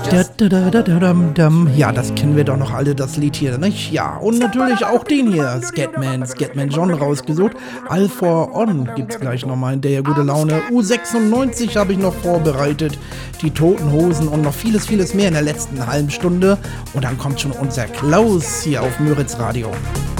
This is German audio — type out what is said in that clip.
Ja, das kennen wir doch noch alle, das Lied hier, nicht? Ja, und natürlich auch den hier, Scatman John rausgesucht. All for On gibt's gleich nochmal in der gute Laune. U96 habe ich noch vorbereitet, die Toten Hosen und noch vieles, vieles mehr in der letzten halben Stunde. Und dann kommt schon unser Klaus hier auf Müritz Radio.